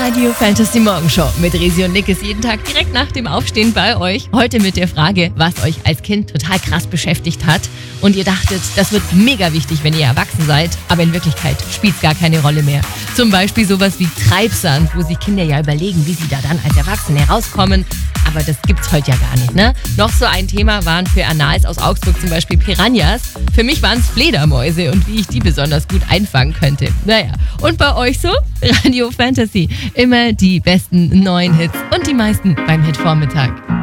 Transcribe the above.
Radio Fantasy Morgenshow mit Resi und Nick ist jeden Tag direkt nach dem Aufstehen bei euch. Heute mit der Frage, was euch als Kind total krass beschäftigt hat und ihr dachtet, das wird mega wichtig, wenn ihr erwachsen seid, aber in Wirklichkeit spielt es gar keine Rolle mehr. Zum Beispiel sowas wie Treibsand, wo sich Kinder ja überlegen, wie sie da dann als Erwachsene herauskommen. Aber das gibt's heute ja gar nicht, ne? Noch so ein Thema waren für Anals aus Augsburg zum Beispiel Piranhas. Für mich waren es Fledermäuse und wie ich die besonders gut einfangen könnte. Naja, und bei euch so? Radio Fantasy. Immer die besten neuen Hits und die meisten beim Hitvormittag.